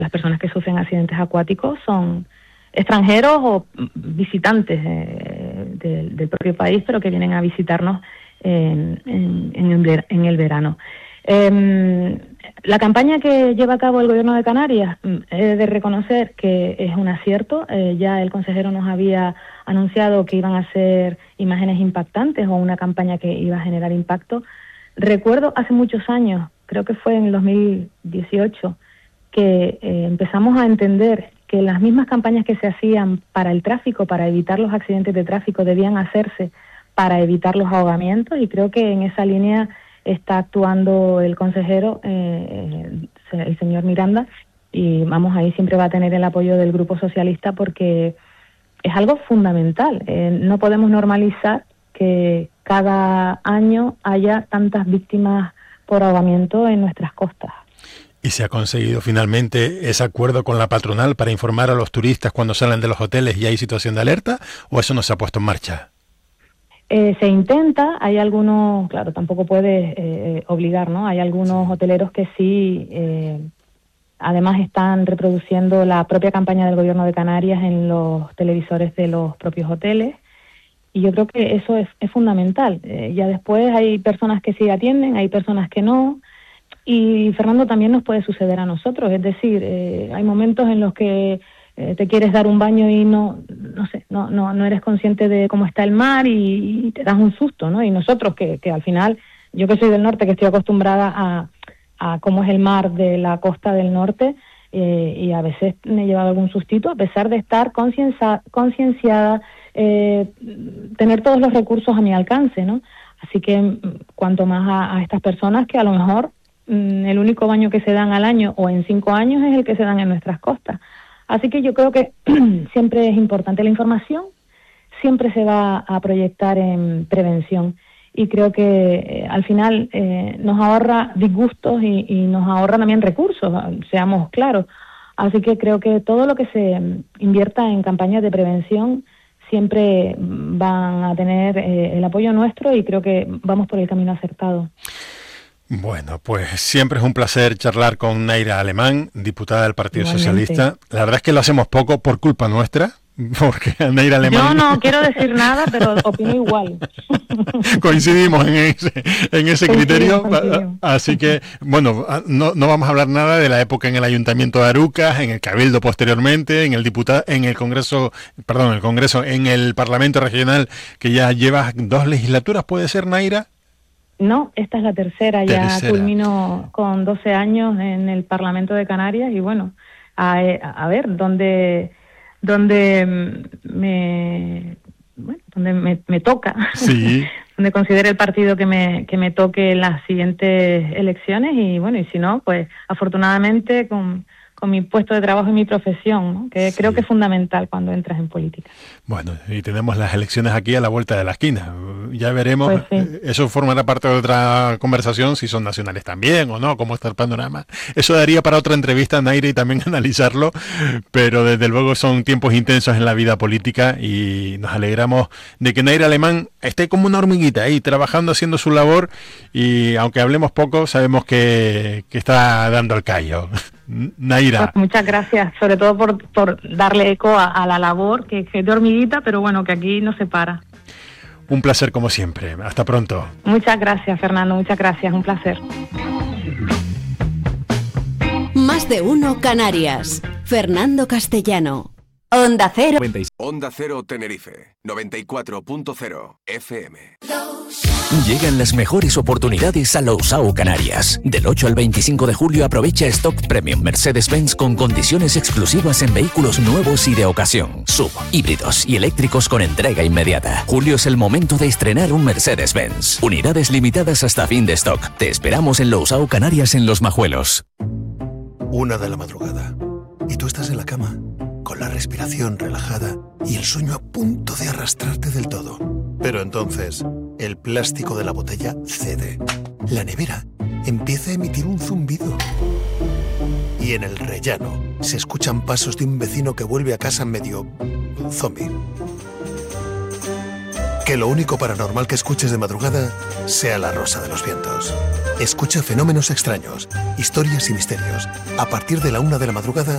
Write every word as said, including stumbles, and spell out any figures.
las personas que sufren accidentes acuáticos son extranjeros o visitantes eh, de, del propio país, pero que vienen a visitarnos en, en, en, el, en el verano. Eh, la campaña que lleva a cabo el Gobierno de Canarias, he de reconocer que es un acierto. Eh, ya el consejero nos había anunciado que iban a ser imágenes impactantes o una campaña que iba a generar impacto. Recuerdo hace muchos años, creo que fue en el dos mil dieciocho, que eh, empezamos a entender que las mismas campañas que se hacían para el tráfico, para evitar los accidentes de tráfico, debían hacerse para evitar los ahogamientos, y creo que en esa línea está actuando el consejero, eh, el señor Miranda, y vamos, ahí siempre va a tener el apoyo del Grupo Socialista porque es algo fundamental. Eh, no podemos normalizar que cada año haya tantas víctimas por ahogamiento en nuestras costas. ¿Y se ha conseguido finalmente ese acuerdo con la patronal para informar a los turistas cuando salen de los hoteles y hay situación de alerta, o eso no se ha puesto en marcha? Eh, se intenta, hay algunos, claro, tampoco puedes eh, obligar, ¿no? Hay algunos hoteleros que sí, eh, además están reproduciendo la propia campaña del Gobierno de Canarias en los televisores de los propios hoteles, y yo creo que eso es, es fundamental. Eh, ya después hay personas que sí atienden, hay personas que no, y Fernando, también nos puede suceder a nosotros, es decir, eh, hay momentos en los que eh, te quieres dar un baño y no, no sé, no, no, no eres consciente de cómo está el mar y, y te das un susto, ¿no? Y nosotros que, que al final, yo que soy del norte, que estoy acostumbrada a, a cómo es el mar de la costa del norte, eh, y a veces me he llevado algún sustito, a pesar de estar conciencia, concienciada, eh, tener todos los recursos a mi alcance, ¿no? Así que cuanto más a, a estas personas que a lo mejor mm, el único baño que se dan al año o en cinco años es el que se dan en nuestras costas. Así que yo creo que siempre es importante la información, siempre se va a proyectar en prevención, y creo que eh, al final eh, nos ahorra disgustos y, y nos ahorra también recursos, seamos claros. Así que creo que todo lo que se invierta en campañas de prevención siempre van a tener eh, el apoyo nuestro, y creo que vamos por el camino acertado. Bueno, pues siempre es un placer charlar con Naira Alemán, diputada del Partido Igualmente. Socialista. La verdad es que lo hacemos poco por culpa nuestra, porque a Naira Alemán... Yo no quiero decir nada, pero opino igual. Coincidimos en ese, en ese Coincidimos, criterio, coincidimos. así que, bueno, no, no vamos a hablar nada de la época en el Ayuntamiento de Arucas, en el Cabildo posteriormente, en el diputado, en el Congreso, perdón, el Congreso, en el Parlamento Regional, que ya llevas dos legislaturas, ¿puede ser, Naira? No, esta es la tercera, ya Tercera. culmino con doce años en el Parlamento de Canarias, y bueno, a, a ver, dónde donde me bueno, donde me, me toca, Sí. donde considere el partido que me que me toque en las siguientes elecciones, y bueno, y si no, pues afortunadamente con con mi puesto de trabajo y mi profesión, ¿no? Que Sí. creo que es fundamental cuando entras en política. Bueno, y tenemos las elecciones aquí a la vuelta de la esquina. Ya veremos, Pues sí. eso formará parte de otra conversación, si son nacionales también o no, cómo está el panorama. Eso daría para otra entrevista, Naira, y también analizarlo, pero desde luego son tiempos intensos en la vida política, y nos alegramos de que Naira Alemán esté como una hormiguita ahí, trabajando, haciendo su labor, y aunque hablemos poco, sabemos que, que está dando el callo. Naira. Pues muchas gracias, sobre todo por, por darle eco a, a la labor, que, que es de hormiguita, pero bueno, que aquí no se para. Un placer como siempre. Hasta pronto. Muchas gracias, Fernando, muchas gracias, un placer. Más de uno Canarias. Fernando Castellano. Onda Cero. Onda Cero Tenerife, noventa y cuatro punto cero F M. Llegan las mejores oportunidades a Lousao Canarias. Del ocho al veinticinco de julio aprovecha Stock Premium Mercedes-Benz con condiciones exclusivas en vehículos nuevos y de ocasión, sub, híbridos y eléctricos con entrega inmediata. Julio es el momento de estrenar un Mercedes-Benz. Unidades limitadas hasta fin de stock. Te esperamos en Lousao Canarias, en Los Majuelos. Una de la madrugada, y tú estás en la cama, con la respiración relajada y el sueño a punto de arrastrarte del todo. Pero entonces, el plástico de la botella cede. La nevera empieza a emitir un zumbido. Y en el rellano se escuchan pasos de un vecino que vuelve a casa medio zombie. Que lo único paranormal que escuches de madrugada sea la rosa de los vientos. Escucha Fenómenos Extraños, historias y misterios. A partir de la una de la madrugada